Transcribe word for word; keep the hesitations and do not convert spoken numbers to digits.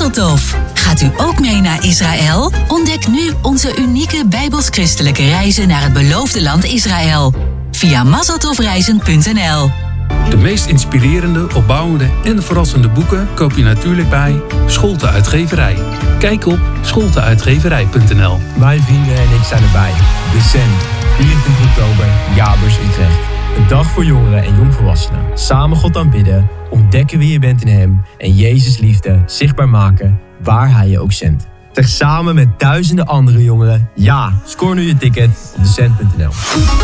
Mazel Tov! Gaat u ook mee naar Israël? Ontdek nu onze unieke bijbels-christelijke reizen naar het beloofde land Israël. Via mazeltovreizen punt n l. De meest inspirerende, opbouwende en verrassende boeken koop je natuurlijk bij Scholte Uitgeverij. Kijk op scholte uitgeverij punt n l. Mijn vrienden en ik zijn erbij. December, vierentwintig oktober, Jabers Utrecht. Een dag voor jongeren en jongvolwassenen. Samen God aanbidden, ontdekken wie je bent in hem en Jezus' liefde zichtbaar maken waar hij je ook zendt. Tezamen met duizenden andere jongeren. Ja, scoor nu je ticket op decent punt n l.